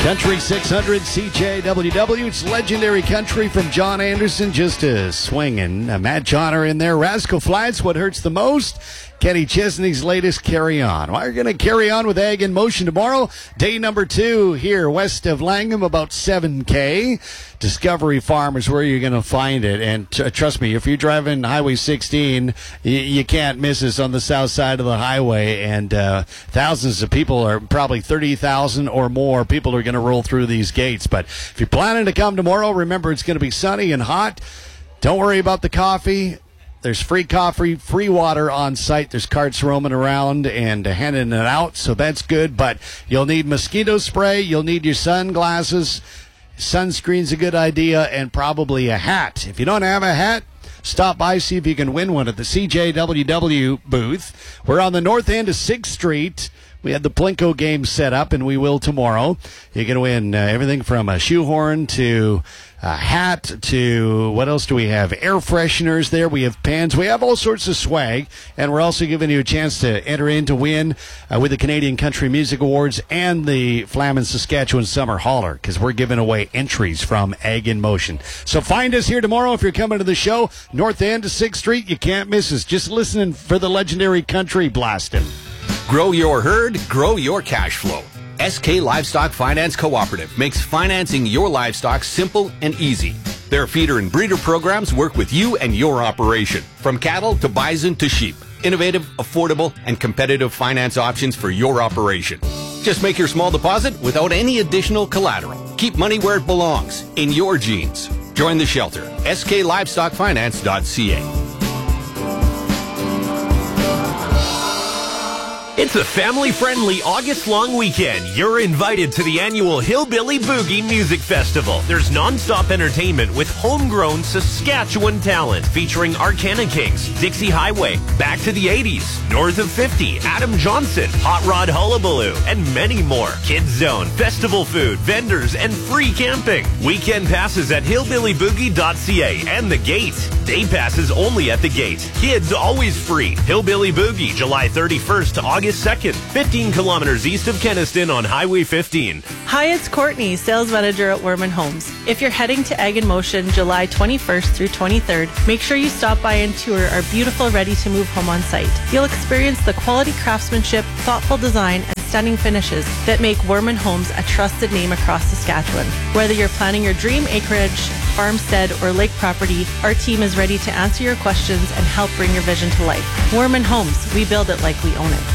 Country 600 CJWW. It's legendary country from John Anderson. Just a swinging. Matt Johnner in there. Rascal Flatts, What Hurts the Most. Kenny Chesney's latest Carry On. Well, you're going to carry on with Ag in Motion tomorrow. Day number 2 here west of Langham, about 7K. Discovery Farm is where you're going to find it. And trust me, if you're driving Highway 16, you can't miss us on the south side of the highway. And thousands of people, are probably 30,000 or more people are going to roll through these gates. But if you're planning to come tomorrow, remember it's going to be sunny and hot. Don't worry about the coffee. There's free coffee, free water on site. There's carts roaming around and handing it out, so that's good. But you'll need mosquito spray. You'll need your sunglasses. Sunscreen's a good idea, and probably a hat. If you don't have a hat, stop by, see if you can win one at the CJWW booth. We're on the north end of 6th Street. We had the Plinko game set up, and we will tomorrow. You can win everything from a shoehorn to a hat to, what else do we have? Air fresheners there. We have pens. We have all sorts of swag, and we're also giving you a chance to enter in to win with the Canadian Country Music Awards and the Flamin Saskatchewan Summer Hauler, because we're giving away entries from Ag in Motion. So find us here tomorrow if you're coming to the show. North end of 6th Street. You can't miss us. Just listening for the legendary country blasting. Grow your herd, grow your cash flow. SK Livestock Finance Cooperative makes financing your livestock simple and easy. Their feeder and breeder programs work with you and your operation, from cattle to bison to sheep. Innovative, affordable, and competitive finance options for your operation. Just make your small deposit without any additional collateral. Keep money where it belongs, in your jeans. Join the shelter, sklivestockfinance.ca. It's a family-friendly August-long weekend. You're invited to the annual Hillbilly Boogie Music Festival. There's non-stop entertainment with homegrown Saskatchewan talent featuring Arcana Kings, Dixie Highway, Back to the 80s, North of 50, Adam Johnson, Hot Rod Hullabaloo, and many more. Kids Zone, festival food, vendors, and free camping. Weekend passes at hillbillyboogie.ca and The Gate. Day passes only at The Gate. Kids always free. Hillbilly Boogie, July 31st to August 2nd, 15 kilometers east of Kenaston on Highway 15. Hi, it's Courtney, sales manager at Werman Homes. If you're heading to Ag in Motion July 21st through 23rd, make sure you stop by and tour our beautiful ready-to-move home on site. You'll experience the quality craftsmanship, thoughtful design, and stunning finishes that make Werman Homes a trusted name across Saskatchewan. Whether you're planning your dream acreage, farmstead, or lake property, our team is ready to answer your questions and help bring your vision to life. Werman Homes, we build it like we own it.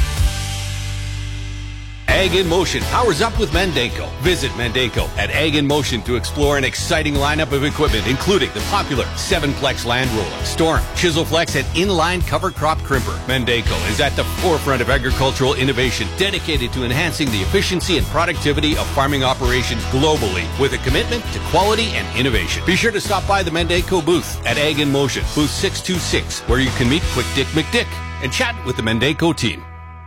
Ag in Motion powers up with Mandaco. Visit Mandaco at Ag in Motion to explore an exciting lineup of equipment, including the popular 7-Plex Land Roller, Storm, Chiselflex, and Inline Cover Crop Crimper. Mandaco is at the forefront of agricultural innovation, dedicated to enhancing the efficiency and productivity of farming operations globally, with a commitment to quality and innovation. Be sure to stop by the Mandaco booth at Ag in Motion, booth 626, where you can meet Quick Dick McDick and chat with the Mandaco team.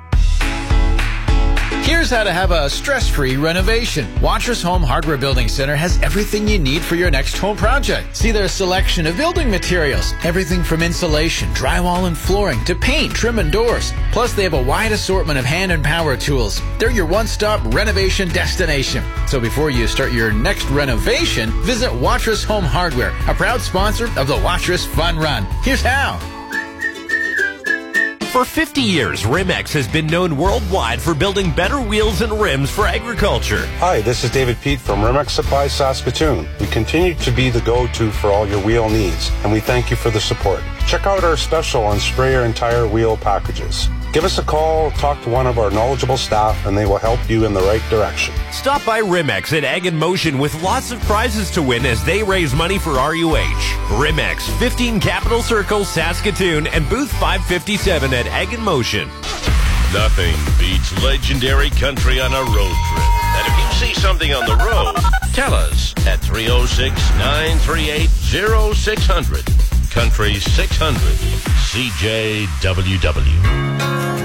Here's how to have a stress-free renovation. Watrous Home Hardware Building Center has everything you need for your next home project. See their selection of building materials, everything from insulation, drywall and flooring, to paint, trim, and doors. Plus, they have a wide assortment of hand and power tools. They're your one-stop renovation destination. So before you start your next renovation, visit Watrous Home Hardware, a proud sponsor of the Watrous Fun Run. Here's how. For 50 years, Rimex has been known worldwide for building better wheels and rims for agriculture. Hi, this is David Pete from Rimex Supply Saskatoon. We continue to be the go-to for all your wheel needs, and we thank you for the support. Check out our special on sprayer and tire wheel packages. Give us a call, talk to one of our knowledgeable staff, and they will help you in the right direction. Stop by Rimex at Ag in Motion with lots of prizes to win as they raise money for RUH. Rimex, 15 Capital Circle, Saskatoon, and booth 557 at Ag in Motion. Nothing beats legendary country on a road trip. And if you see something on the road, tell us at 306-938-0600. Country 600, CJWW.